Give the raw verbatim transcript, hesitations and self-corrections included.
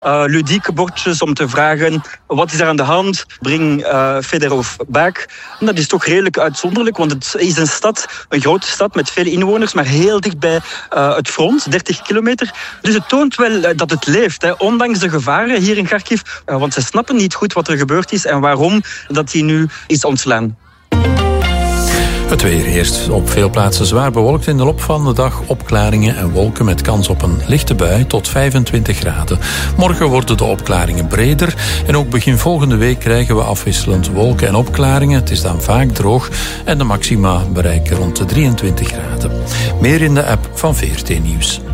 Uh, ludieke bordjes om te vragen wat is er aan de hand, bring uh, Fedorov back. En dat is toch redelijk uitzonderlijk, want het is een stad, een grote stad met veel inwoners, maar heel dicht bij uh, het front, dertig kilometer. Dus het toont wel uh, dat het leeft, hè, ondanks de gevaren hier in Kharkiv, uh, want ze snappen niet goed wat er gebeurd is en waarom dat hij nu is ontslaan. Het weer eerst op veel plaatsen zwaar bewolkt. In de loop van de dag opklaringen en wolken met kans op een lichte bui tot vijfentwintig graden. Morgen worden de opklaringen breder en ook begin volgende week krijgen we afwisselend wolken en opklaringen. Het is dan vaak droog en de maxima bereiken rond de drieëntwintig graden. Meer in de app van V R T Nieuws.